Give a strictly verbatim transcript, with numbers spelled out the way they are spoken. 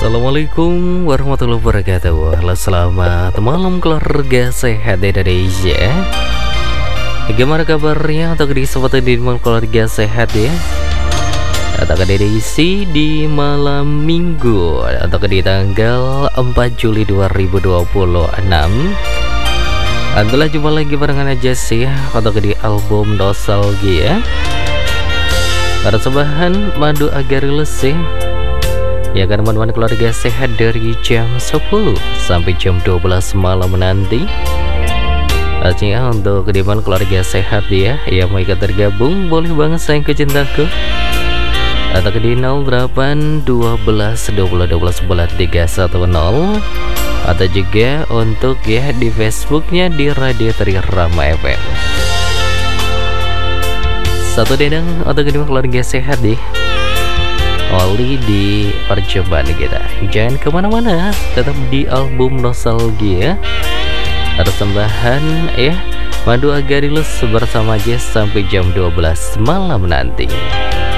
Assalamualaikum warahmatullahi wabarakatuh. Halo, selamat malam keluarga sehat Indonesia. Bagaimana kabarnya untuk di sobat di keluarga sehat ya? Atau diisi di malam minggu atau di tanggal empat Juli dua ribu dua puluh enam. Alhamdulillah jumpa lagi barengan aja sih untuk di album Nostalgia. Para sembahan madu agar lesih. Ya kan teman-teman keluarga sehat dari jam sepuluh sampai jam dua belas malam nanti. Pastinya untuk kediaman keluarga sehat ya, yang mau ikut tergabung boleh banget sayang kecintaku. Atau ke di nol delapan dua belas dua puluh dua belas sebelas tiga satu nol. Atau juga untuk ya di Facebooknya di Radio Trirama F M. Satu dedang untuk kediaman keluarga sehat deh. Oli di percobaan kita. Jangan kemana-mana, tetap di album Nostalgia. Persembahan ya Madu Agarilus bersama Jess sampai jam dua belas malam nanti.